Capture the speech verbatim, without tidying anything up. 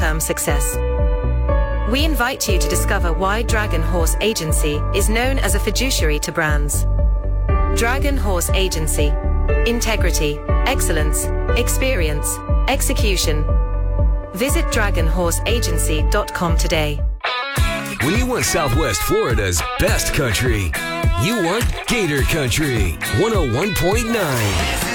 long-term success. We invite you to discover why Dragon Horse Agency is known as a fiduciary to brands. Dragon Horse Agency. Integrity, excellence, experience, execution. Visit dragon horse agency dot com today. When you want Southwest Florida's best country, you want Gator Country one oh one point nine.